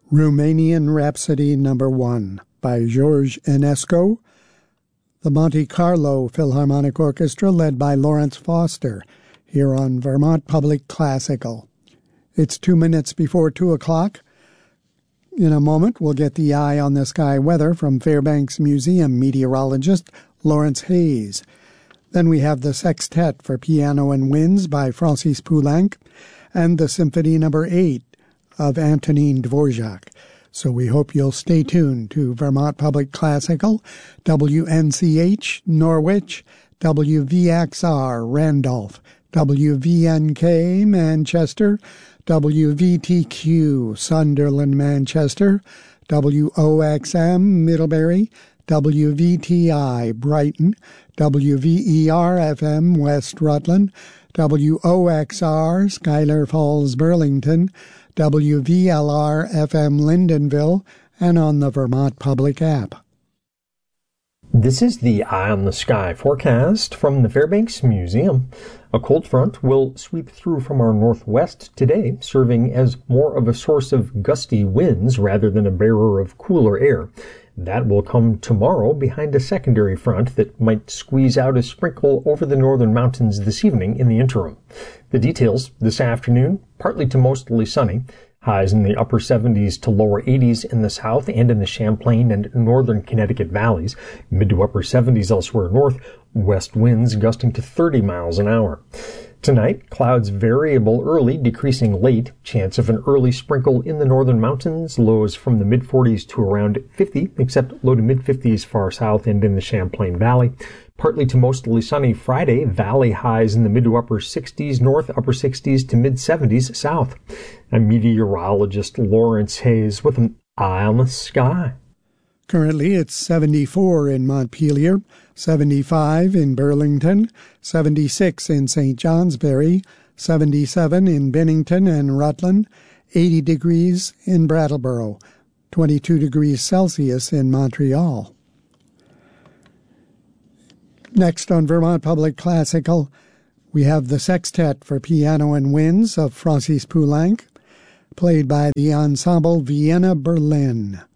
Romanian Rhapsody No. 1 by George Enescu, the Monte Carlo Philharmonic Orchestra led by Lawrence Foster, here on Vermont Public Classical. It's 2 minutes before 2 o'clock. In a moment, we'll get the Eye on the Sky weather from Fairbanks Museum meteorologist Lawrence Hayes. Then we have the Sextet for Piano and Winds by Francis Poulenc and the Symphony No. 8 of Antonin Dvorak. So we hope you'll stay tuned to Vermont Public Classical, WNCH, Norwich, WVXR, Randolph, WVNK, Manchester, WVTQ, Sunderland, Manchester, WOXM, Middlebury, WVTI, Brighton, WVER-FM, West Rutland, WOXR, Schuyler Falls, Burlington, WVLR-FM, Lyndonville, and on the Vermont Public app. This is the Eye on the Sky forecast from the Fairbanks Museum. A cold front will sweep through from our northwest today, serving as more of a source of gusty winds rather than a bearer of cooler air. That will come tomorrow behind a secondary front that might squeeze out a sprinkle over the northern mountains this evening in the interim. The details this afternoon, partly to mostly sunny. Highs in the upper 70s to lower 80s in the south and in the Champlain and northern Connecticut valleys. Mid to upper 70s elsewhere north. West winds gusting to 30 miles an hour. Tonight, clouds variable early, decreasing late. Chance of an early sprinkle in the northern mountains. Lows from the mid-40s to around 50, except low to mid-50s far south and in the Champlain Valley. Partly to mostly sunny Friday. Valley highs in the mid to upper 60s north, upper 60s to mid-70s south. I'm meteorologist Lawrence Hayes with an Eye on the Sky. Currently, it's 74 in Montpelier, 75 in Burlington, 76 in St. Johnsbury, 77 in Bennington and Rutland, 80 degrees in Brattleboro, 22 degrees Celsius in Montreal. Next on Vermont Public Classical, we have the Sextet for Piano and Winds of Francis Poulenc, played by the Ensemble Vienna Berlin.